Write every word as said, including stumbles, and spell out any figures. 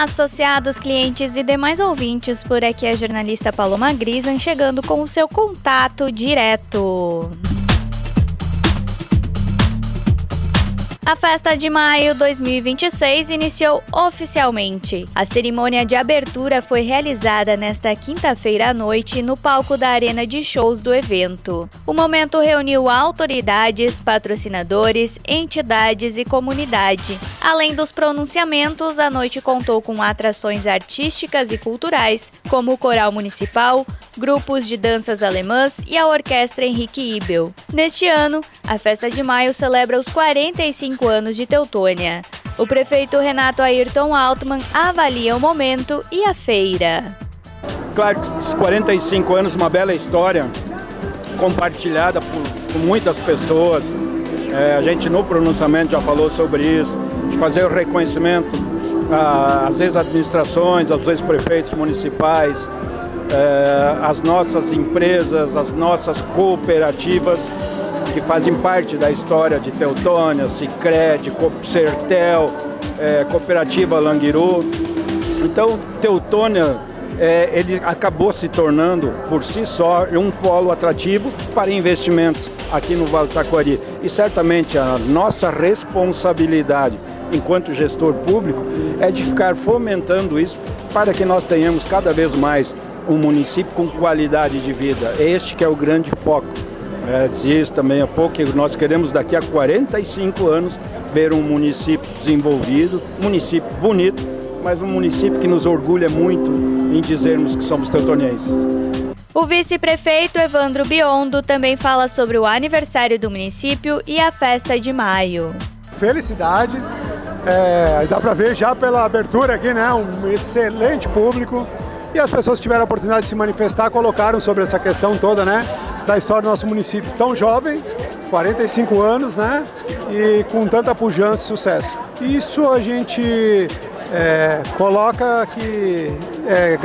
Olá, associados, clientes e demais ouvintes, por aqui é a jornalista Paloma Grisan chegando com o seu contato direto. A Festa de Maio dois mil e vinte e seis iniciou oficialmente. A cerimônia de abertura foi realizada nesta quinta-feira à noite no palco da arena de shows do evento. O momento reuniu autoridades, patrocinadores, entidades e comunidade. Além dos pronunciamentos, a noite contou com atrações artísticas e culturais, como o Coral Municipal, grupos de danças alemãs e a Orquestra Henrique Ibel. Neste ano, a Festa de Maio celebra os quarenta e cinco anos de Teutônia. O prefeito Renato Ayrton Altman avalia o momento e a feira. Claro que os quarenta e cinco anos, uma bela história, compartilhada por, por muitas pessoas. É, a gente no pronunciamento já falou sobre isso, de fazer o reconhecimento às ex-administrações, aos ex-prefeitos municipais, é, às nossas empresas, às nossas cooperativas, que fazem parte da história de Teutônia, Sicredi, Sertel, é, Cooperativa Languiru. Então, Teutônia, é, ele acabou se tornando, por si só, um polo atrativo para investimentos aqui no Vale do Taquari. E certamente a nossa responsabilidade, enquanto gestor público, é de ficar fomentando isso para que nós tenhamos cada vez mais um município com qualidade de vida. Este que é o grande foco. É, dizia isso também há pouco, que nós queremos daqui a quarenta e cinco anos ver um município desenvolvido, um município bonito, mas um município que nos orgulha muito em dizermos que somos teutonienses. O vice-prefeito Evandro Biondo também fala sobre o aniversário do município e a Festa de Maio. Felicidade, é, dá para ver já pela abertura aqui, né, um excelente público. E as pessoas que tiveram a oportunidade de se manifestar colocaram sobre essa questão toda, né, da história do nosso município tão jovem, quarenta e cinco anos, né, e com tanta pujança e sucesso. Isso a gente é, coloca que é,